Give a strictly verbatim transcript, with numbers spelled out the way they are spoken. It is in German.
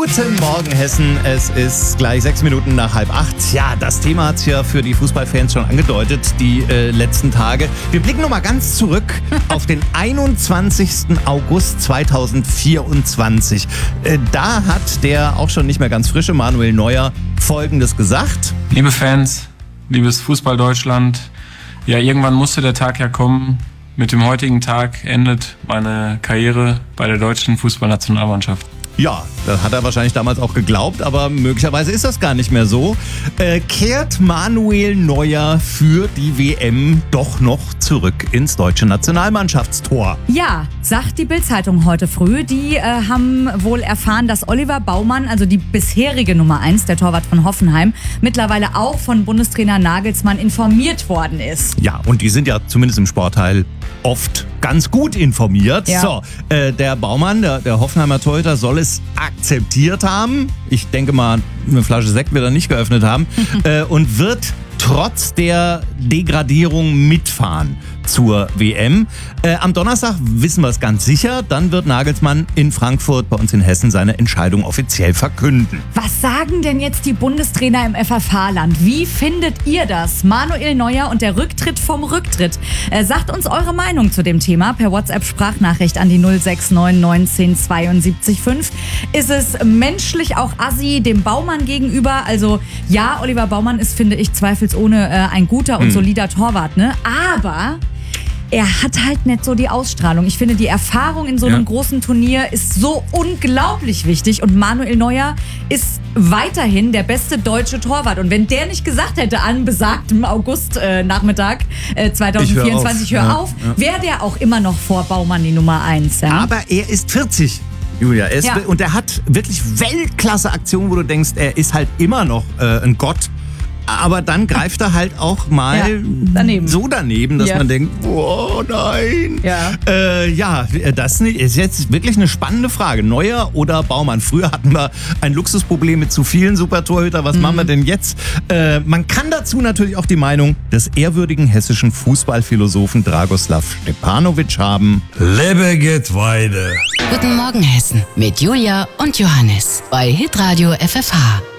Guten Morgen, Hessen. Es ist gleich sechs Minuten nach halb acht. Ja, das Thema hat es ja für die Fußballfans schon angedeutet, die äh, letzten Tage. Wir blicken nochmal ganz zurück auf den einundzwanzigsten August zweitausendvierundzwanzig. Äh, da hat der auch schon nicht mehr ganz frische Manuel Neuer Folgendes gesagt. Liebe Fans, liebes Fußball-Deutschland, ja, irgendwann musste der Tag ja kommen. Mit dem heutigen Tag endet meine Karriere bei der deutschen Fußballnationalmannschaft. Ja, das hat er wahrscheinlich damals auch geglaubt, aber möglicherweise ist das gar nicht mehr so. Äh, kehrt Manuel Neuer für die W M doch noch zurück ins deutsche Nationalmannschaftstor? Ja, sagt die Bild-Zeitung heute früh. Die äh, haben wohl erfahren, dass Oliver Baumann, also die bisherige Nummer eins, der Torwart von Hoffenheim, mittlerweile auch von Bundestrainer Nagelsmann informiert worden ist. Ja, und die sind ja zumindest im Sportteil oft ganz gut informiert. Ja. So, äh, der Baumann, der, der Hoffenheimer Torhüter, soll es akzeptiert haben. Ich denke mal, eine Flasche Sekt wird er nicht geöffnet haben. äh, und wird trotz der Degradierung mitfahren zur W M. Äh, am Donnerstag wissen wir es ganz sicher. Dann wird Nagelsmann in Frankfurt bei uns in Hessen seine Entscheidung offiziell verkünden. Was sagen denn jetzt die Bundestrainer im F F H-Land? Wie findet ihr das? Manuel Neuer und der Rücktritt vom Rücktritt. Äh, sagt uns eure Meinung zu dem Thema per WhatsApp-Sprachnachricht an die null sechs neun neunzehn zweiundsiebzig fünf. Ist es menschlich auch assi dem Baumann gegenüber? Also ja, Oliver Baumann ist, finde ich, zweifelsohne äh, ein guter und hm. solider Torwart, ne? Aber er hat halt nicht so die Ausstrahlung. Ich finde, die Erfahrung in so einem ja. großen Turnier ist so unglaublich wichtig. Und Manuel Neuer ist weiterhin der beste deutsche Torwart. Und wenn der nicht gesagt hätte an besagtem August-Nachmittag äh, zweitausendvierundzwanzig, hör auf, hör auf ja. wäre der auch immer noch vor Baumann die Nummer eins. Ja? Aber er ist vierzig. Julia, er ist, Ja. und er hat wirklich Weltklasse-Aktionen, wo du denkst, er ist halt immer noch äh, ein Gott. Aber dann greift er halt auch mal Ja, daneben. so daneben, dass Ja. man denkt, oh nein. Ja. Äh, ja, das ist jetzt wirklich eine spannende Frage. Neuer oder Baumann? Früher hatten wir ein Luxusproblem mit zu vielen Supertorhüter. Was mhm. machen wir denn jetzt? Äh, man kann dazu natürlich auch die Meinung des ehrwürdigen hessischen Fußballphilosophen Dragoslav Stepanovic haben. Lebe geht weiter. Guten Morgen Hessen mit Julia und Johannes bei Hitradio F F H.